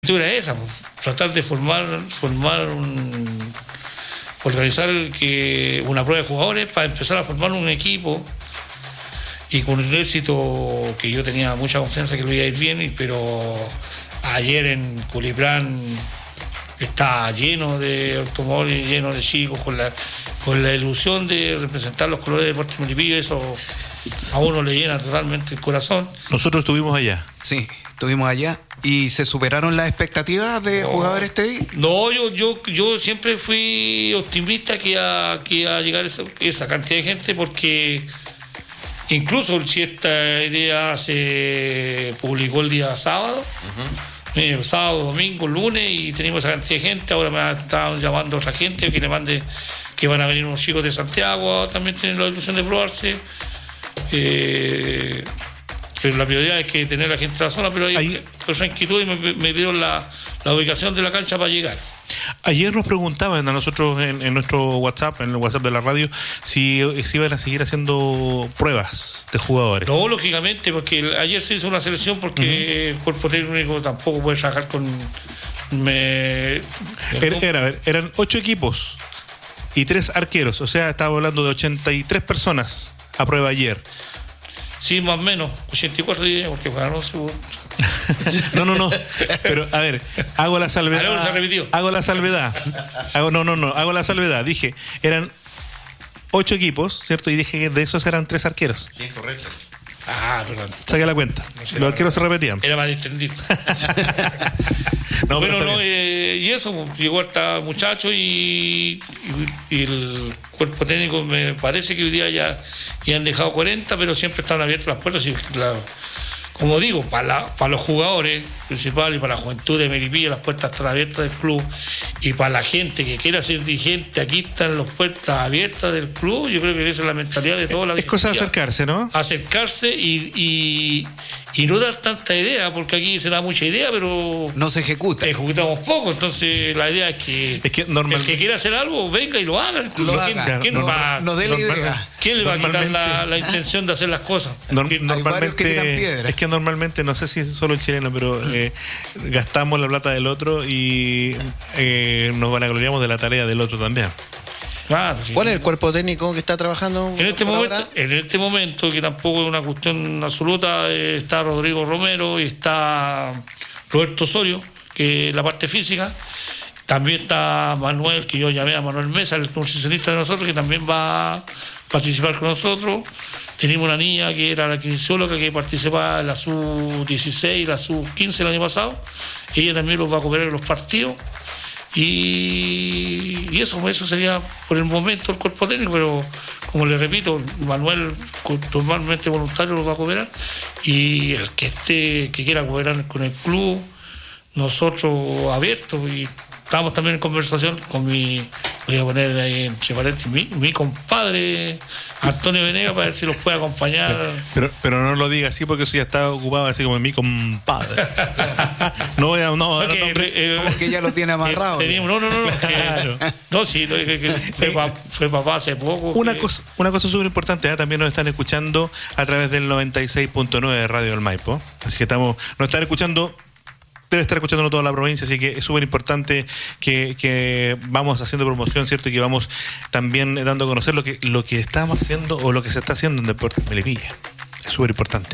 Era esa, pues, tratar de organizar una prueba de jugadores para empezar a formar un equipo, y con un éxito que yo tenía mucha confianza que lo iba a ir bien, pero ayer en Culiprán está lleno de automóviles, lleno de chicos, con la ilusión de representar los colores de Deportes Melipilla. Eso a uno le llena totalmente el corazón. Nosotros estuvimos allá. Sí, estuvimos allá. ¿Y se superaron las expectativas de jugadores este día? No, yo siempre fui optimista que iba a llegar esa cantidad de gente, porque incluso si esta idea se publicó el día sábado, sábado, domingo, lunes, y tenemos esa cantidad de gente. Ahora me están llamando otra gente que van a venir unos chicos de Santiago, también tienen la ilusión de probarse. Pero la prioridad es que tener la gente en la zona, pero hay otra inquietud y me dieron la ubicación de la cancha para llegar. Ayer nos preguntaban a nosotros en nuestro WhatsApp, en el WhatsApp de la radio, si iban a seguir haciendo pruebas de jugadores. No, lógicamente, porque ayer se hizo una selección, porque el cuerpo técnico tampoco puede trabajar con... Eran 8 equipos y 3 arqueros, o sea, estaba hablando de 83 personas a prueba ayer. Sí, más o menos, 84 días, porque para no se... No, pero a ver, hago la salvedad. Hago la salvedad. Dije, eran 8 equipos, ¿cierto? Y dije que de esos eran 3 arqueros. Sí, correcto. Ah, perdón. Saqué la cuenta. Los arqueros se repetían. Era mal entendido. Y eso, llegó hasta muchacho y el cuerpo técnico me parece que hoy día ya han dejado 40, pero siempre están abiertas las puertas. Y como digo, para los jugadores principales y para la juventud de Melipilla, las puertas están abiertas del club. Y para la gente que quiera ser dirigente, aquí están las puertas abiertas del club. Yo creo que esa es la mentalidad de toda la Es cosa de acercarse, ¿no? Acercarse y no dar tanta idea, porque aquí se da mucha idea, pero no se ejecuta. Ejecutamos poco. Entonces la idea es que el que quiera hacer algo venga y lo haga. ¿Quién le va a quitar la intención de hacer las cosas? Normalmente es que normalmente, no sé si es solo el chileno, pero gastamos la plata del otro y nos vanagloriamos de la tarea del otro también. Claro, sí. ¿Cuál es el cuerpo técnico que está trabajando en este momento, que tampoco es una cuestión absoluta? Está Rodrigo Romero y está Roberto Osorio, que es la parte física. También está Manuel, que yo llamé a Manuel Mesa, el nutricionista de nosotros, que también va a participar con nosotros. Tenemos una niña que era la kinesióloga, que participaba en la sub-16 y la sub-15 el año pasado. Ella también los va a cooperar en los partidos. Y eso sería por el momento el cuerpo técnico, pero como les repito, Manuel totalmente voluntario los va a cooperar, y el que quiera cooperar con el club, nosotros abiertos. Y estamos también en conversación con voy a poner ahí entre paréntesis, mi compadre Antonio Venegas, para ver si los puede acompañar. Pero no lo diga así, porque eso ya está ocupado así como mi compadre. Como que ya lo tiene amarrado. Fue papá hace poco. Una cosa súper importante, también nos están escuchando a través del 96.9 de Radio del Maipo. Así que nos están escuchando. Debe estar escuchando toda la provincia, así que es súper importante que vamos haciendo promoción, ¿cierto? Y que vamos también dando a conocer lo que estamos haciendo o lo que se está haciendo en Deportes Melipilla. Es súper importante.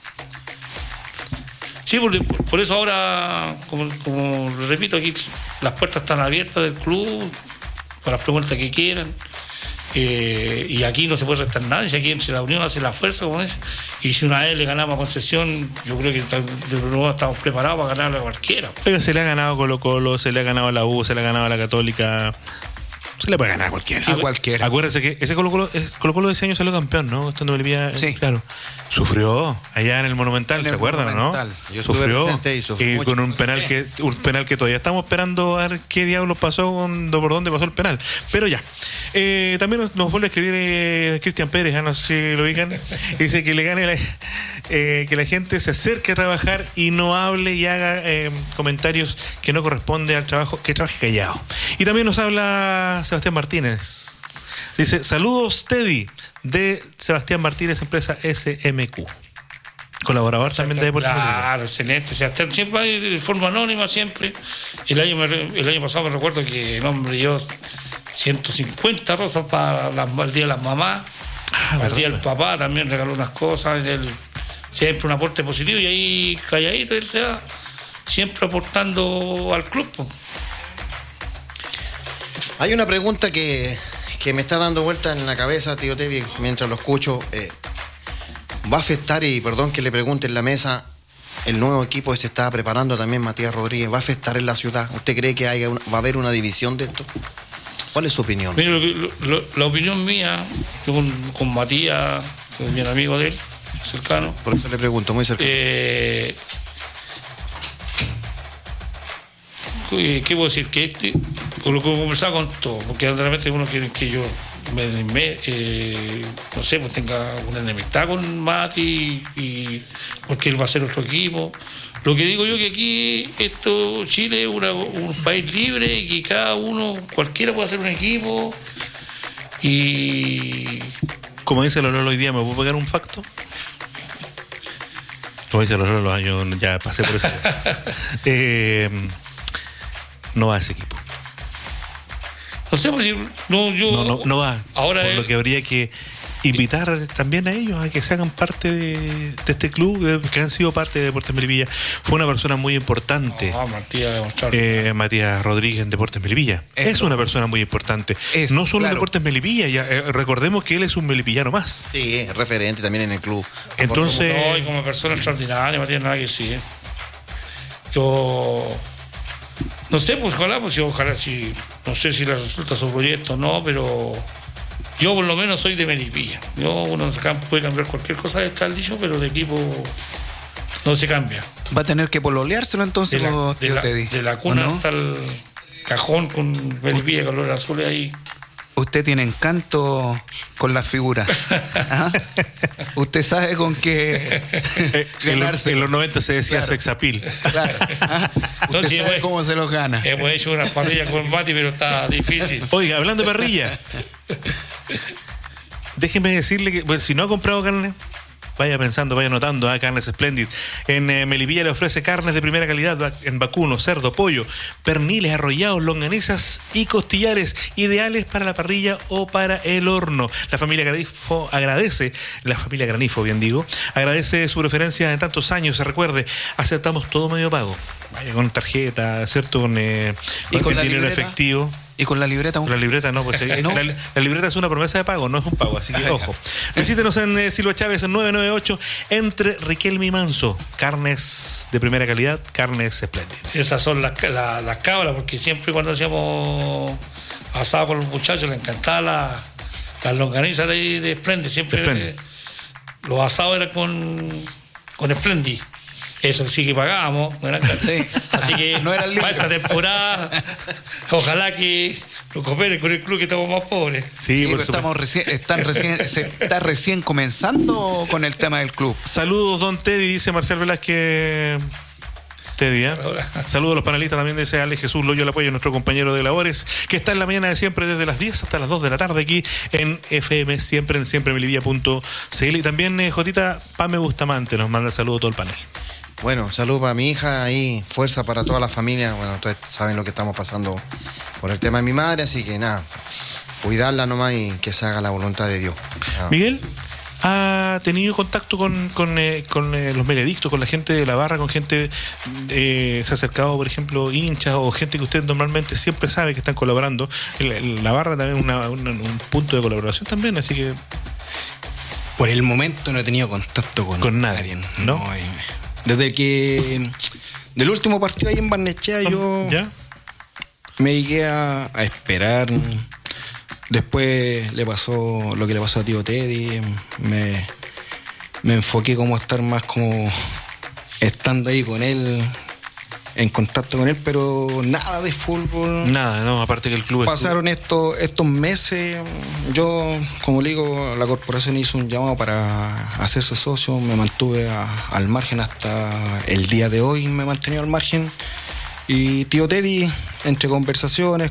Sí, por eso ahora, como repito, aquí las puertas están abiertas del club para las preguntas que quieran. Y aquí no se puede restar nada. Si aquí entre la unión hace la fuerza, como es. Y si una vez le ganamos a Concepción, yo creo que de nuevo estamos preparados para ganarle a cualquiera. Oiga, se le ha ganado a Colo-Colo, se le ha ganado a la U, se le ha ganado a la Católica. Se le puede ganar a cualquiera. A cualquiera. Acuérdense que ese Colo-Colo de ese año salió campeón, ¿no? Estando Melipilla, sí. Claro. Sufrió allá en el Monumental, ¿se acuerdan, no? Yo sufrió y con un penal que todavía estamos esperando a ver qué diablos pasó, por dónde pasó el penal. Pero ya. También nos vuelve a escribir Cristian Pérez, no sé si lo ubican. Dice que le gane que la gente se acerque a trabajar y no hable y haga comentarios que no corresponde al trabajo, que trabaje callado. Y también nos habla Sebastián Martínez. Dice, saludos Teddy, de Sebastián Martínez, empresa SMQ. Colaborador también de Deportes Melipilla. Claro, excelente. Sebastián siempre hay de forma anónima, siempre. El año pasado me recuerdo que el hombre dio 150 rosas para el Día de las Mamás. El Día del Papá también regaló unas cosas. Siempre un aporte positivo y ahí calladito él se va siempre aportando al club. Hay una pregunta que me está dando vuelta en la cabeza, tío Teddy, mientras lo escucho. ¿Va a afectar, y perdón que le pregunte en la mesa, el nuevo equipo que se está preparando también, Matías Rodríguez, va a afectar en la ciudad? ¿Usted cree que va a haber una división de esto? ¿Cuál es su opinión? Mira, la opinión mía, yo con Matías, soy bien amigo de él, cercano. Por eso le pregunto, muy cercano. ¿Qué puedo decir? Que con lo que conversaba con todo, porque realmente uno quiere que yo no sé, pues tenga una enemistad con Mati porque él va a ser otro equipo. Lo que digo yo que aquí Chile es un país libre y que cada uno, cualquiera puede hacer un equipo y... Como dice Lolo hoy día, ¿me puedo pegar un facto? Como dice Lolo, yo ya pasé por eso. No va a ese equipo. No sé, pues no va. Ahora por lo que habría que invitar también a ellos a que se hagan parte de este club, que han sido parte de Deportes Melipilla. Fue una persona muy importante. Matías Rodríguez en Deportes Melipilla. Es una persona muy importante. No solo en Deportes Melipilla, recordemos que él es un melipillano más. Sí, es referente también en el club. Entonces... No, y como persona extraordinaria, Matías, nada que sí. Yo... No sé, pues ojalá si no sé si le resulta su proyecto o no, pero yo por lo menos soy de Melipilla. Uno puede cambiar cualquier cosa, está el dicho, pero de equipo no se cambia. Va a tener que pololeárselo entonces, de la cuna hasta el cajón con Melipilla, color azul ahí. Usted tiene encanto con las figuras. ¿Ah? Usted sabe con qué ganarse. En los 90 se decía sexapil. Claro. ¿Ah? Usted sabe cómo se los gana. Hemos hecho unas parrillas con Mati, pero está difícil. Oiga, hablando de parrilla, déjeme decirle que si no ha comprado carne, vaya pensando, vaya notando, Carnes Splendid. En Melipilla le ofrece carnes de primera calidad en vacuno, cerdo, pollo, perniles, arrollados, longanizas y costillares, ideales para la parrilla o para el horno. La familia Granifo agradece su preferencia en tantos años. Se recuerde, aceptamos todo medio pago. Vaya con tarjeta, ¿cierto? Con dinero efectivo. ¿Y con la libreta? La libreta no, pues ¿no? La libreta es una promesa de pago, no es un pago, así que ojo. Visítenos en Silva Chávez en 998 entre Riquelme y Manso. Carnes de primera calidad, Carnes Splendid. Esas son las cábalas, porque siempre cuando hacíamos asado con los muchachos les encantaba las longanizas de Splendid. Siempre los asados eran con Splendid. Eso sí que pagábamos, sí. Así que no era para esta temporada, ojalá que nos cooperen con el club, que estamos más pobres. Sí, pero se está recién comenzando con el tema del club. Saludos, don Teddy, dice Marcel Velázquez. Teddy, ¿eh? Saludos a los panelistas también, dice Ale Jesús Loyo, el apoyo, nuestro compañero de labores, que está en la mañana de siempre desde las 10 hasta las 2 de la tarde aquí en FM, siempre en siempremelipilla.cl. Y también Jotita Pame Bustamante nos manda el saludo a todo el panel. Bueno, salud para mi hija, ahí fuerza para toda la familia. Bueno, ustedes saben lo que estamos pasando por el tema de mi madre, así que nada, cuidarla nomás y que se haga la voluntad de Dios. Miguel, ¿ha tenido contacto con los veredictos, con la gente de la barra, con gente, se ha acercado, por ejemplo, hinchas o gente que usted normalmente siempre sabe que están colaborando? La barra también es un punto de colaboración también, así que... Por el momento no he tenido contacto con nadie, ¿no? Desde que del último partido ahí en Barnechea yo me llegué a esperar. Después le pasó lo que le pasó a tío Teddy. Me enfoqué como a estar más como estando ahí con él, en contacto con él, pero nada de fútbol. Nada, no, aparte que el club... Pasaron estos meses, yo, como le digo, la corporación hizo un llamado para hacerse socio, me mantuve al margen hasta el día de hoy, me he mantenido al margen. Y tío Teddy, entre conversaciones,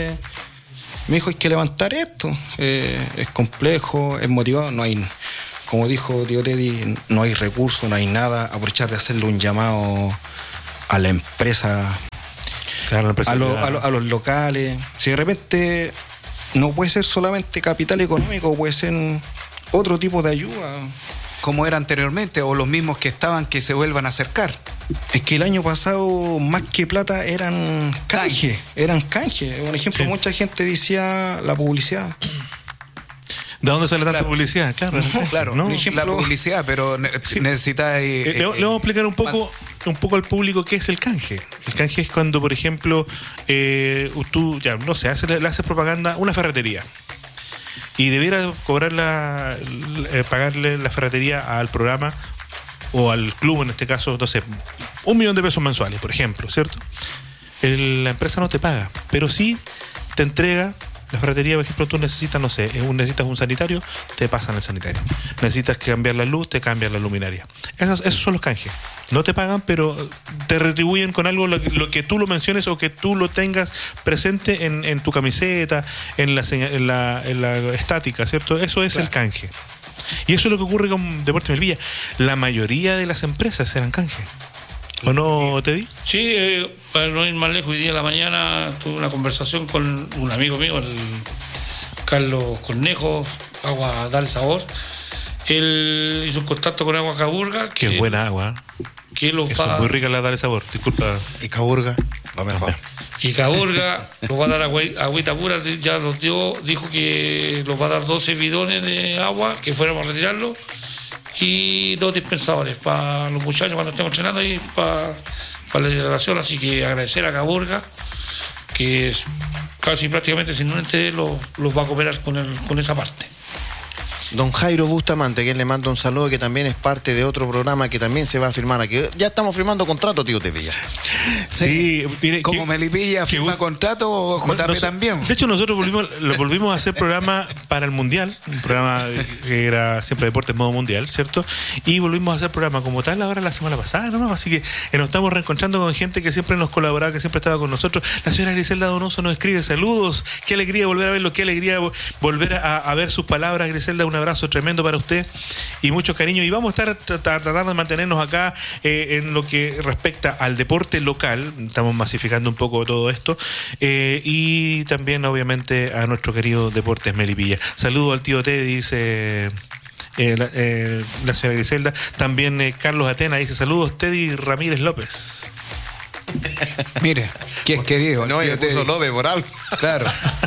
me dijo, hay que levantar esto, es complejo, es motivado, no hay... como dijo tío Teddy, no hay recursos, no hay nada, aprovechar de hacerle un llamado a la empresa, claro, a los locales. Si de repente no puede ser solamente capital económico, puede ser otro tipo de ayuda. Como era anteriormente, o los mismos que estaban, que se vuelvan a acercar. Es que el año pasado, más que plata, eran canje. Un ejemplo, mucha gente decía la publicidad. ¿De dónde sale tanta publicidad? Claro, ¿no? La publicidad, pero necesitáis... le vamos a explicar un poco al público qué es el canje. El canje es cuando, por ejemplo, tú, ya no sé, le haces propaganda a una ferretería y debiera pagarle la ferretería al programa o al club, en este caso, no sé, 1 millón de pesos mensuales, por ejemplo, ¿cierto? La empresa no te paga, pero sí te entrega. La ferretería, por ejemplo, tú necesitas, no sé, necesitas un sanitario, te pasan el sanitario. Necesitas cambiar la luz, te cambian la luminaria. Esos son los canjes. No te pagan, pero te retribuyen con algo lo que tú lo menciones o que tú lo tengas presente en tu camiseta, en la estática, ¿cierto? Eso es el canje. Y eso es lo que ocurre con Deportes Melipilla. La mayoría de las empresas eran canje. ¿O no, Teddy? Sí, para no ir más lejos, hoy día en la mañana tuve una conversación con un amigo mío, el Carlos Cornejo, Agua Dale Sabor. Él hizo un contacto con Agua Caburga. Qué buena agua. Que los va... muy rica la Dale Sabor, disculpa. Y Caburga, lo mejor. Y Caburga los va a dar agüita pura, ya los dio, dijo que los va a dar 12 bidones de agua, que fuéramos a retirarlo, y 2 dispensadores para los muchachos cuando estemos entrenando y para la hidratación. Así que agradecer a Caburga, que es casi prácticamente sin un ente los va a cooperar con esa parte. Don Jairo Bustamante, que le manda un saludo, que también es parte de otro programa que también se va a firmar aquí. Ya estamos firmando contrato, tío Tevilla. Sí, mire, como Melipilla firma contrato, o JP también. De hecho, nosotros volvimos a hacer programa para el Mundial, un programa que era siempre Deportes Modo Mundial, ¿cierto? Y volvimos a hacer programa como tal ahora la semana pasada, ¿no? Así que nos estamos reencontrando con gente que siempre nos colaboraba, que siempre estaba con nosotros. La señora Griselda Donoso nos escribe saludos, qué alegría volver a verlo, qué alegría volver a ver sus palabras, Griselda, un abrazo tremendo para usted y mucho cariño, y vamos a estar tratando de mantenernos acá en lo que respecta al deporte local. Estamos masificando un poco todo esto, y también obviamente a nuestro querido Deportes Melipilla. Saludo al tío Teddy, dice la señora Griselda. También Carlos Atena dice saludos, Teddy Ramírez López. Mire, que es querido. No, yo puso López por algo. Claro.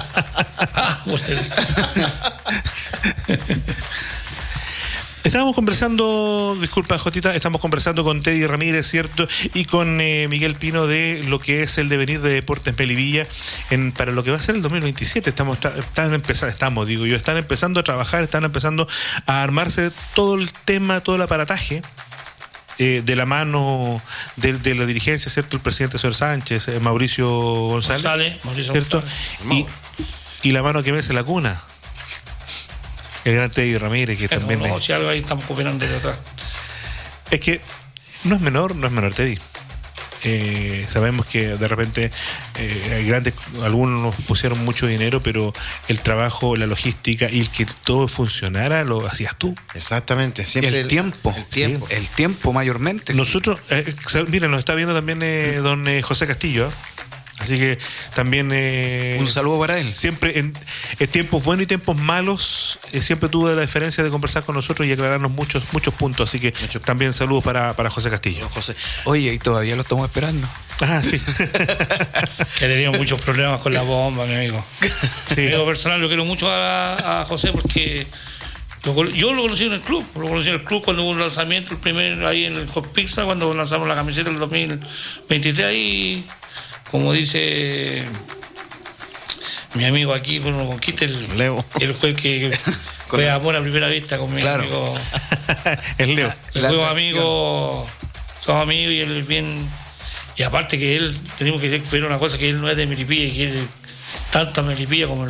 Estábamos conversando, disculpa Jotita, estamos conversando con Teddy Ramírez, ¿cierto? Y con Miguel Pino de lo que es el devenir de Deportes Melipilla para lo que va a ser el 2027. Están empezando a trabajar, están empezando a armarse todo el tema, todo el aparataje. De la mano de la dirigencia, ¿cierto? El presidente señor Sánchez, Mauricio González, ¿cierto? Y la mano que mece la cuna, el gran Teddy Ramírez, que también si algo ahí estamos cooperando de atrás. Es que no es menor Teddy. Sabemos que de repente algunos nos pusieron mucho dinero, pero el trabajo, la logística y el que todo funcionara lo hacías tú. Exactamente, siempre el tiempo mayormente. Nosotros, mira, nos está viendo también don José Castillo, así que también un saludo para él. Siempre en tiempos buenos y tiempos malos, siempre tuvo la diferencia de conversar con nosotros y aclararnos muchos puntos, así que también saludos para José Castillo. José. Oye, y todavía lo estamos esperando. Ah, sí. Que le dimos muchos problemas con la bomba, mi amigo. Sí. Mi amigo personal, yo quiero mucho a José porque yo lo conocí en el club. Cuando hubo un lanzamiento, el primer ahí en el Hot Pizza, cuando lanzamos la camiseta del 2023 ahí. Como dice mi amigo aquí, bueno, Conquista, Leo. El juez que fue amor a primera vista con mi amigo. El Leo. Somos amigos y él es bien. Y aparte que él, tenemos que ver una cosa, que él no es de Melipilla y quiere tanto a Melipilla como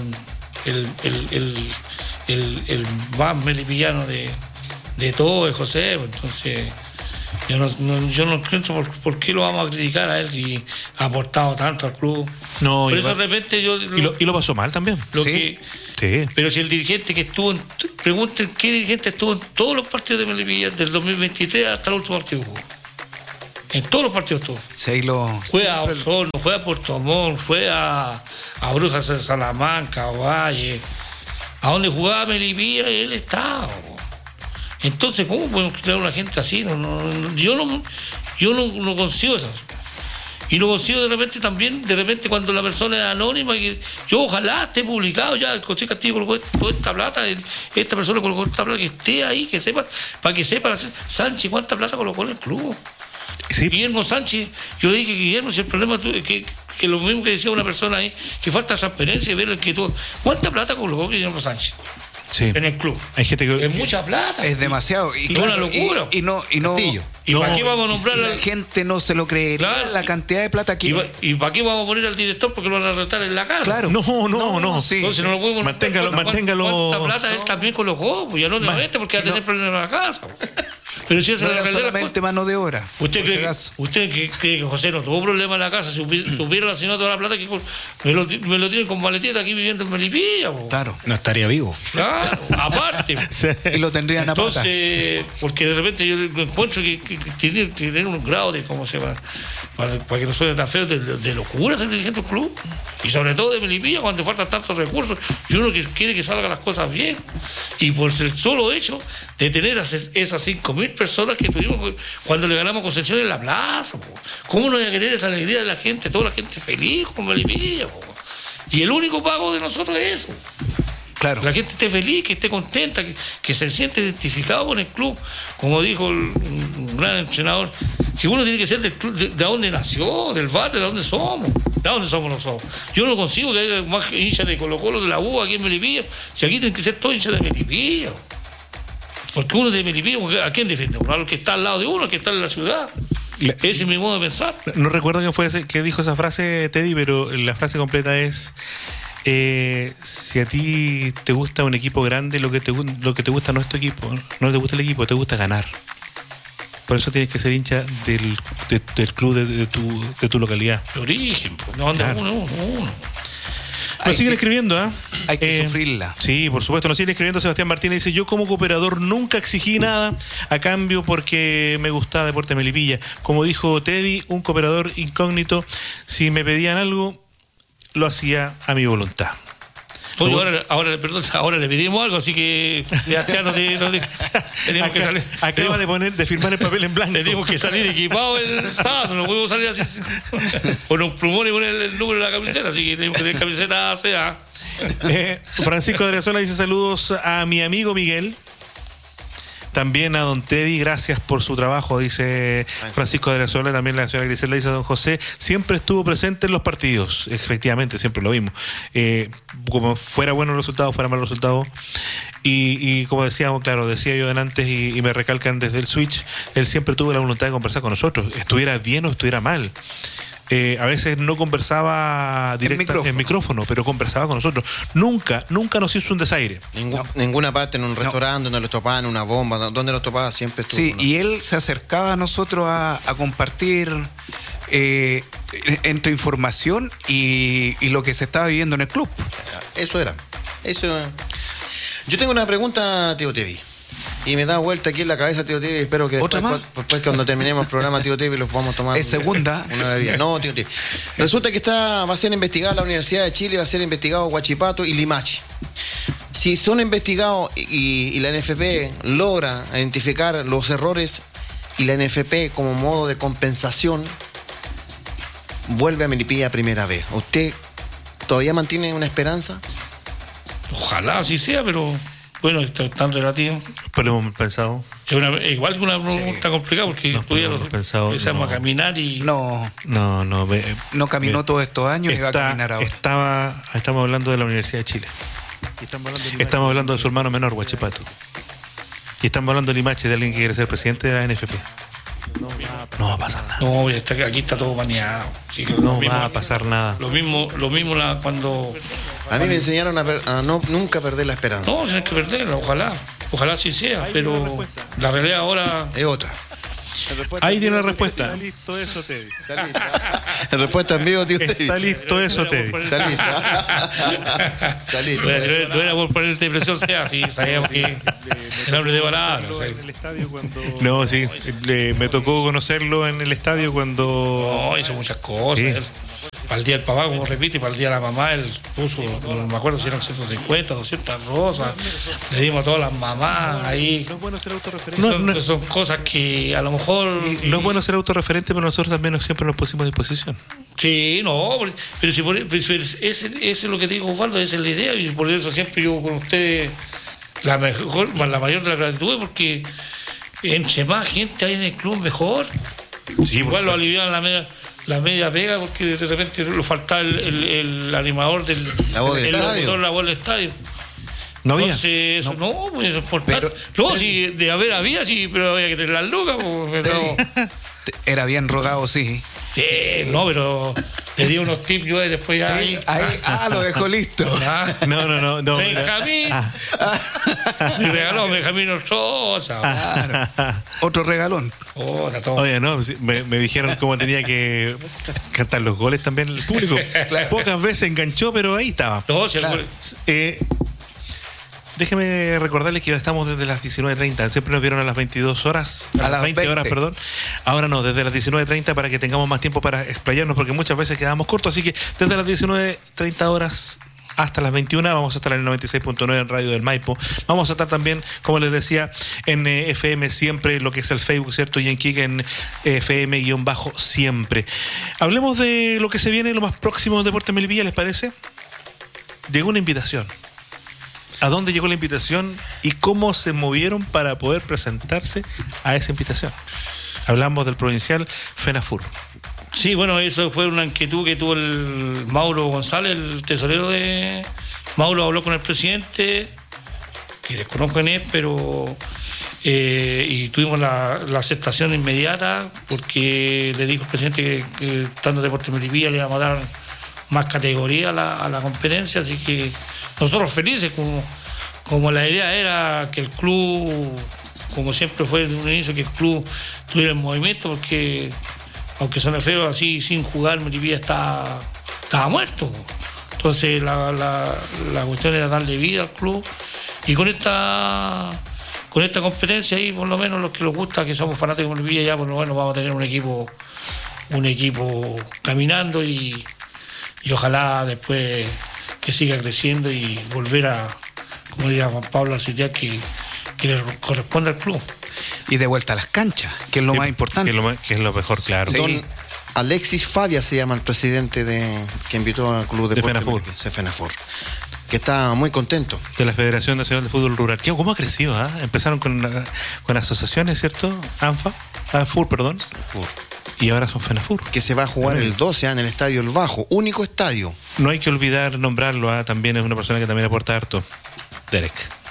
el más melipillano de todo, es José. Entonces. Yo no entiendo por qué lo vamos a criticar a él y ha aportado tanto al club. No, por eso de repente y lo pasó mal también. Sí. Pero si el dirigente que estuvo pregunten qué dirigente estuvo en todos los partidos de Melipilla del 2023 hasta el último partido. En todos los partidos estuvo. Sí, fue a Osorno, fue a Puerto Montt, fue a Brujas de Salamanca, Valle. A donde jugaba Melipilla, él estaba. Entonces, ¿cómo podemos crear una gente así? Yo no consigo eso. Y lo consigo de repente cuando la persona es anónima, yo ojalá esté publicado ya, el José Castillo colocó toda esta plata, esta persona colocó esta plata, que esté ahí, que sepa, para que sepa Sánchez cuánta plata colocó en el club. Sí. Guillermo Sánchez, yo le dije que Guillermo, si el problema es que lo mismo que decía una persona ahí, que falta transparencia y ver que todo. ¿Cuánta plata colocó Guillermo Sánchez? Sí. En el club. Hay gente que... Es mucha plata. Es demasiado. Y claro, una locura. Y no. ¿Y para qué vamos a nombrar la gente no se lo creería, claro, la cantidad de plata que... ¿Y para qué vamos a poner al director? Porque lo van a arrestar en la casa. Claro. No. Sí. Entonces no lo podemos... Manténgalo. ¿Cuánta plata él también colocó? Pues ya no nuevamente porque va a tener problemas en la casa. Pero si no era solamente mano de obra. ¿Usted cree que José no tuvo problema en la casa? Si supiera la señora toda la plata que me lo tienen con maletita aquí viviendo en Melipilla. Claro. No estaría vivo. Claro, aparte. Sí. Y lo tendrían a pata. Entonces, porque de repente yo encuentro que tiene que tener un grado de, ¿cómo se llama? Para que no suene tan feo, de locura ser dirigente del club. Y sobre todo de Melipilla, cuando faltan tantos recursos. Y uno que quiere que salgan las cosas bien. Y por el solo hecho de tener esas 5.000 personas que tuvimos cuando le ganamos Concepción en la plaza. ¿Cómo no voy a querer esa alegría de la gente? Toda la gente feliz con Melipilla. Y el único pago de nosotros es eso. Claro. La gente esté feliz, que esté contenta, que se siente identificado con el club. Como dijo un gran entrenador, si uno tiene que ser del club, de dónde nació, del barrio, de dónde somos. ¿De dónde somos nosotros? Yo no consigo que haya más hinchas de Colo-Colo, de la U aquí en Melipilla. Si aquí tienen que ser todos hinchas de Melipilla. Porque uno de Melipilla, ¿a quién defiende? A los que está al lado de uno, al que está en la ciudad. Ese es mi modo de pensar. No recuerdo quién fue que dijo esa frase, Teddy, pero la frase completa es... si a ti te gusta un equipo grande, lo que te gusta no es tu equipo, no te gusta el equipo, te gusta ganar. Por eso tienes que ser hincha del club de tu localidad. De origen, pues, no anda uno. Nos siguen escribiendo, ¿ah? Hay que sufrirla. Sí, por supuesto. Nos siguen escribiendo. Sebastián Martínez dice: yo como cooperador nunca exigí nada a cambio porque me gustaba Deportes Melipilla. Como dijo Teddy, un cooperador incógnito, si me pedían algo, lo hacía a mi voluntad. Oye, ahora le pedimos algo, así que tenemos que salir. Acaba de firmar el papel en blanco. Tenemos que salir equipados el sábado, no podemos salir así. Con un plumón y poner el número de la camiseta, así que tenemos que tener camiseta CA. Francisco de Arezola dice: saludos a mi amigo Miguel. También a don Teddy, gracias por su trabajo, dice Francisco de Arezola. También la señora Griselda dice: don José siempre estuvo presente en los partidos. Efectivamente, siempre lo vimos. Como fuera bueno el resultado, fuera mal el resultado. Y como decíamos, claro, decía yo antes y me recalcan desde el switch, él siempre tuvo la voluntad de conversar con nosotros, estuviera bien o estuviera mal. A veces no conversaba directamente en micrófono, pero conversaba con nosotros. Nunca nos hizo un desaire. Ninguna parte, en un restaurante donde los topaban, una bomba, donde los topaba siempre estuvo. Sí, y él se acercaba a nosotros a compartir entre información y lo que se estaba viviendo en el club. Eso era. Yo tengo una pregunta, tío Teddy. Y me da vuelta aquí en la cabeza, tío Teddy. Espero que después cuando terminemos el programa, tío Teddy, los podamos tomar. ¿Es segunda? Una bebida. No, tío Teddy. Resulta que va a ser investigada la Universidad de Chile, va a ser investigado Huachipato y Limache. Si son investigados y la NFP logra identificar los errores y la NFP como modo de compensación vuelve a Melipilla primera vez, ¿usted todavía mantiene una esperanza? Ojalá así sea, pero... Bueno, esto es tan relativo. Pero lo hemos pensado. Es igual que una pregunta complicada porque empezamos a caminar y... No caminó todos estos años y va a caminar ahora. Estamos hablando de la Universidad de Chile. Estamos hablando de su hermano menor, Huachipato. Y estamos hablando de Limache, de alguien que quiere ser presidente de la NFP. No va a pasar nada. No, aquí está todo baneado. No va a pasar nada. Lo mismo cuando... A mí me enseñaron a nunca perder la esperanza. No, tienes que perderla, ojalá sí sea, pero la realidad ahora es otra. Ahí tiene la respuesta. Está listo eso, Teddy. Está listo. La respuesta en vivo, tío. Está listo eso, Teddy. Está listo. Está listo. No era por ponerte presión, sea, sí, sabíamos que el hombre de palabra. No, sí, me tocó conocerlo en el estadio cuando... No, hizo muchas cosas. Sí. Él, para el día del papá, como repite, y para el día de la mamá, él puso, no me acuerdo si eran 150, 200 rosas. Le dimos a todas las mamás ahí. No es bueno ser autorreferente. Son cosas que a lo mejor. No es bueno ser autorreferente, pero nosotros también siempre nos pusimos a disposición. Sí, no, pero si ese es lo que digo, Osvaldo, esa es la idea, y por eso siempre yo con ustedes la mayor de la gratitud, porque entre más gente hay en el club, mejor. Sí, igual lo alivian la media pega, porque de repente le faltaba el animador del locutor, la voz del estadio. No había. Entonces, eso no, pues eso es importante. No, si de haber había, sí, pero había que tener las lucas. Pues, no. Era bien rogado, sí. Sí, no, pero le di unos tips yo y después ya. Sí, ahí, lo dejó listo. No. Benjamín. Me regaló Benjamín Orzosa. Claro. Otro regalón. Oye, no, me dijeron cómo tenía que cantar los goles también el público. Claro. Pocas veces enganchó, pero ahí estaba. No, si claro. Déjeme recordarles que estamos desde las 19:30. Siempre nos vieron a las 22 horas. A las 20 horas, perdón. Ahora no, desde las 19:30 para que tengamos más tiempo para explayarnos, porque muchas veces quedamos cortos. Así que desde las 19:30 horas hasta las 21 vamos a estar en el 96.9 en Radio del Maipo. Vamos a estar también, como les decía, en FM Siempre, lo que es el Facebook, ¿cierto? Y en Kik en FM-Siempre. Hablemos de lo que se viene, lo más próximo de Deportes Melipilla, ¿les parece? Llegó una invitación. ¿A dónde llegó la invitación y cómo se movieron para poder presentarse a esa invitación? Hablamos del provincial FENAFUR. Sí, bueno, eso fue una inquietud que tuvo el Mauro González, el tesorero de... Mauro habló con el presidente, que desconozco quién es, pero... y tuvimos la aceptación inmediata, porque le dijo el presidente que estando Deportes Melipilla le íbamos a dar más categoría a la conferencia, así que nosotros felices, como la idea era que el club, como siempre fue desde un inicio, que el club tuviera el movimiento, porque aunque suene feo, así sin jugar Melipilla estaba muerto. Entonces la cuestión era darle vida al club, y con esta competencia ahí, por lo menos los que nos gusta, que somos fanáticos de Melipilla, ya por lo menos vamos a tener un equipo caminando, y ojalá después que siga creciendo y volver a, como diría Juan Pablo, al sitio que le corresponde al club. Y de vuelta a las canchas, que es lo más importante. Que es lo mejor, claro. Sí. Don Alexis Fabia se llama el presidente que invitó al club de FENAFUR, que está muy contento. De la Federación Nacional de Fútbol Rural. ¿Cómo ha crecido? Empezaron con asociaciones, ¿cierto? FUR, perdón. FUR. Y ahora son FENAFUR. Que se va a jugar el 12 en el Estadio El Bajo, único estadio. No hay que olvidar nombrarlo, también es una persona que también aporta harto. Derek.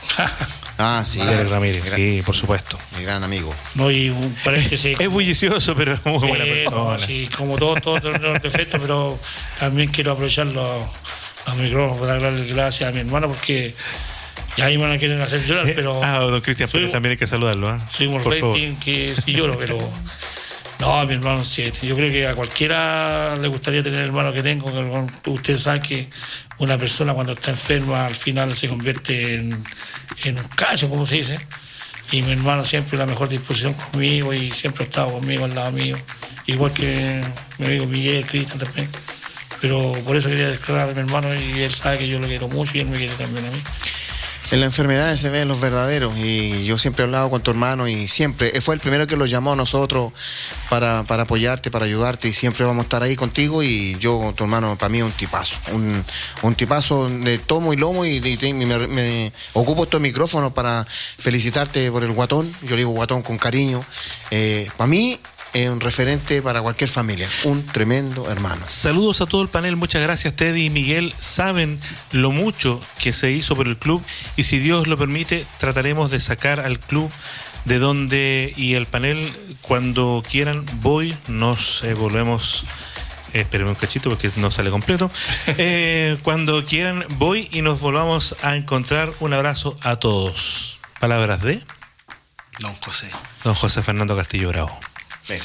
Sí. Derek Ramírez, sí, por supuesto. Mi gran amigo. No, y parece que es bullicioso, pero es muy buena persona. Sí, como todos tenemos defectos, pero también quiero aprovechar los micrófonos para darle gracias a mi hermano, porque ya ahí me van a querer hacer llorar, pero... don Cristian Pérez también hay que saludarlo. Subimos rating que sí lloro, pero... No, mi hermano 7. Yo creo que a cualquiera le gustaría tener el hermano que tengo. Usted sabe que una persona cuando está enferma al final se convierte en un cacho, como se dice. Y mi hermano siempre la mejor disposición conmigo y siempre ha estado conmigo al lado mío. Igual que mi amigo Miguel, Cristian también. Pero por eso quería declarar a mi hermano, y él sabe que yo lo quiero mucho y él me quiere también a mí. En las enfermedades se ven los verdaderos, y yo siempre he hablado con tu hermano y siempre fue el primero que lo llamó a nosotros para apoyarte, para ayudarte, y siempre vamos a estar ahí contigo. Y yo, tu hermano, para mí es un tipazo, un tipazo de tomo y lomo, y me ocupo estos micrófonos para felicitarte por el guatón. Yo le digo guatón con cariño. Para mí es un referente para cualquier familia, un tremendo hermano. Saludos a todo el panel, muchas gracias. Teddy y Miguel saben lo mucho que se hizo por el club, y si Dios lo permite trataremos de sacar al club de donde, y el panel cuando quieran nos volvemos. Espérenme un cachito porque no sale completo. Cuando quieran voy y nos volvamos a encontrar. Un abrazo a todos. Palabras de Don José Fernando Castillo Bravo. Mire.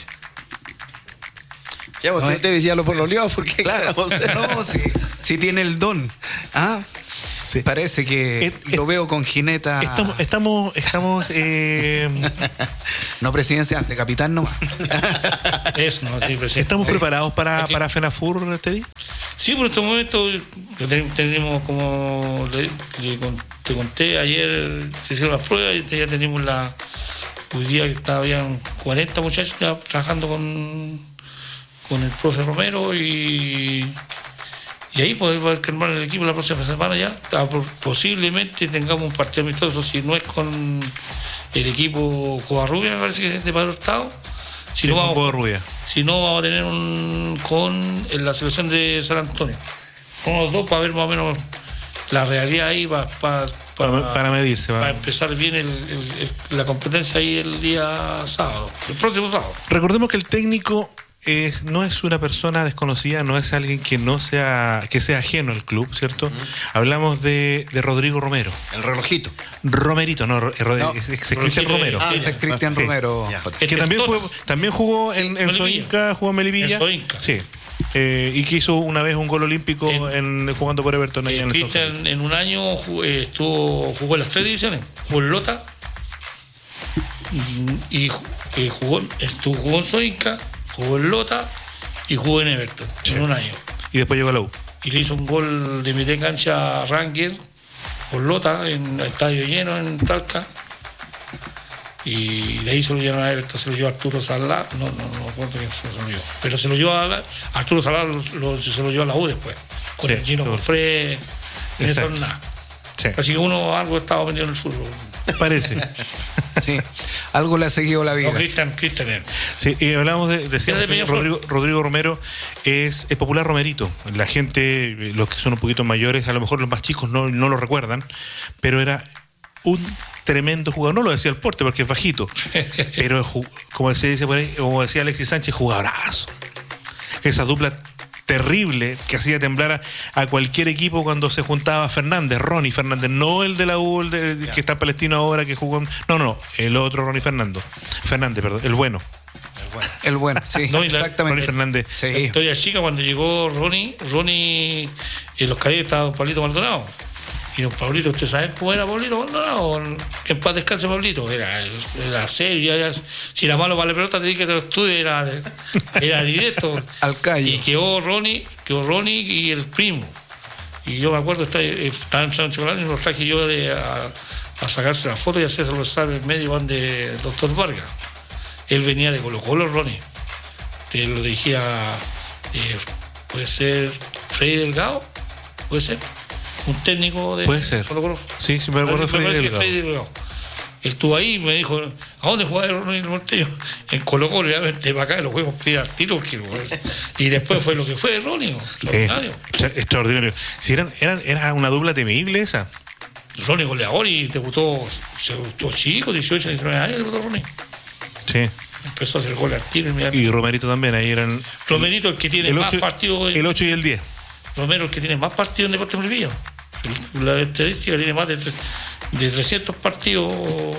Ya vos te decía lo pololeado porque Claro, no, si tiene el don. ¿Ah? Sí. Parece que lo veo con jineta. Estamos no presidencia, de capitán nomás. Eso, no, sí, presidente. ¿Estamos Sí. preparados para FENAFUR, Teddy? Sí, por estos momentos tenemos, como te conté, ayer se hicieron las pruebas y ya tenemos hoy día que habían 40 muchachos ya trabajando con el profe Romero y ahí podemos armar el equipo la próxima semana ya. Posiblemente tengamos un partido amistoso, si no es con el equipo Covarrubia, me parece que es de Padre Hurtado. Si no, vamos a tener en la selección de San Antonio. Con los dos para ver más o menos la realidad ahí, para medirse. Para empezar bien la competencia ahí el día sábado, el próximo sábado. Recordemos que el técnico no es una persona desconocida, no es alguien que sea ajeno al club, ¿cierto? Hablamos de Rodrigo Romero. El relojito. Romerito, es Cristian Romero. Es Cristian Romero. Que también jugó en Soinca, jugó en Melipilla. Sí. Y que hizo una vez un gol olímpico jugando por Everton. Cristian en un año jugó en las 3 divisiones. Jugó en Lota y jugó en Soinca, jugó en Lota y jugó en Everton en un año. Y después llegó a la U. Y le hizo un gol de mitad de cancha a Ranger por Lota en el estadio lleno en Talca. Y de ahí se lo llevaron a Everton, se lo llevó Arturo Salá, no recuerdo quién se lo llevó, pero se lo llevó Arturo Salá, se lo llevó a la U después, con el Gino Cofré, en esa jornada. Sí. Así que algo estaba vendiendo en el fútbol. Parece. Sí, algo le ha seguido la vida. No, Cristian. Sí, y hablamos de Rodrigo Romero es popular Romerito. La gente, los que son un poquito mayores, a lo mejor los más chicos no lo recuerdan, pero era un tremendo jugador. No lo decía el porte porque es bajito, pero como se dice por ahí, como decía Alexis Sánchez, jugadorazo. Esa dupla terrible que hacía temblar a cualquier equipo cuando se juntaba Ronnie Fernández, no el de la U, que está en Palestino ahora, que jugó. No, el otro Ronnie Fernández, perdón, el bueno. El bueno, sí, no, exactamente. Ronnie Fernández. Sí. La historia chica, cuando llegó Ronnie en los cadetes estaba don Pablito Maldonado. Y don Pablito, ¿usted sabe cómo era Pablito Maldonado? Que en paz descanse Pablito. Era serio. Si era malo para la pelota, te dije que te lo estudie, era directo. Al callo. Y quedó Ronnie y el primo. Y yo me acuerdo, estaba en chocolate y lo traje yo a sacarse la foto y hacerse los exámenes médicos de doctor Vargas. Él venía de Colo Colo, Ronnie. Te lo dirigía, puede ser Freddy Delgado, puede ser. Un técnico de Puede ser. Colo Colo. Sí, me acuerdo de Freddy Delgado. Él estuvo ahí y me dijo, ¿a dónde jugaba Ronnie Montello? En Colo Colo, ya vente para acá y lo juegos pedir al tiro. Y después fue lo que fue Ronnie. Extraordinario. Si era una dupla temible esa. Ronnie goleador y debutó chico, 18, 19 años debutó Ronnie. Sí. Empezó a hacer gol al tiro. Y Romerito también, ahí eran. Romerito, el que tiene más partidos. El 8 y el 10. Romero, el que tiene más partidos en Deportes Melipilla. La estadística tiene más de 300 partidos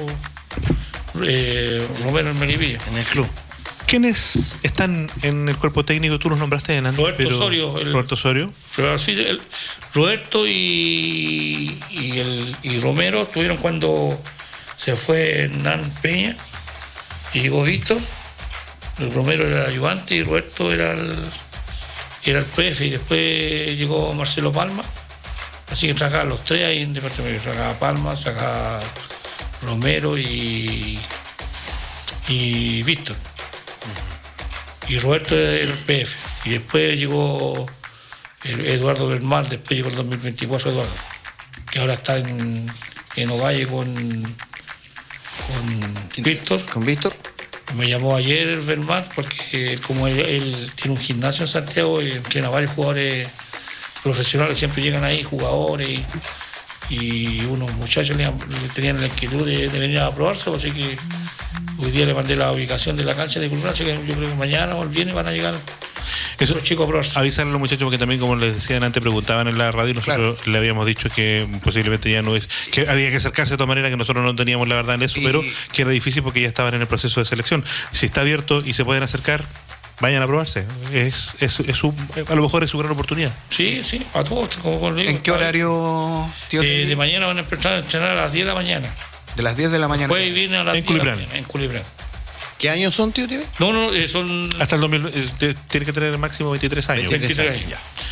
Romero en Melipilla. En el club. ¿Quiénes están en el cuerpo técnico? Tú los nombraste en antes. Roberto Osorio. Pero así, Roberto y Romero estuvieron cuando se fue Hernán Peña y llegó Víctor. El Romero era el ayudante y Roberto era el PF, y después llegó Marcelo Palma. Así que trabajaban los tres ahí en departamento. Trabajaba Palma, trabajaba Romero y Víctor. Y Roberto era el PF. Y después llegó Eduardo Belmar, después llegó el 2024 Eduardo, que ahora está en Ovalle con Víctor. ¿Con Víctor? Me llamó ayer el Belmar porque como él tiene un gimnasio en Santiago y entrena a varios jugadores profesionales, siempre llegan ahí jugadores y unos muchachos le tenían la inquietud de venir a probarse, así que hoy día le mandé la ubicación de la cancha de Club Nacional, que yo creo que mañana o el viernes van a llegar Eso, los chicos a probarse. Avisarle a los muchachos porque también, como les decían antes, preguntaban en la radio y nosotros le habíamos dicho que posiblemente ya no es, que había que acercarse de todas maneras, que nosotros no teníamos la verdad en eso, pero que era difícil porque ya estaban en el proceso de selección. Si está abierto y se pueden acercar, vayan a probarse. A lo mejor es su gran oportunidad. Sí, a todos. ¿En qué horario, tío? De mañana van a empezar a entrenar a las 10 de la mañana. De las 10 de la mañana. Después viene a las 10 de la mañana, en Culibrán. ¿Qué años son, tío? No, son... Hasta el 2000, tiene que tener máximo 23 años. 23 años.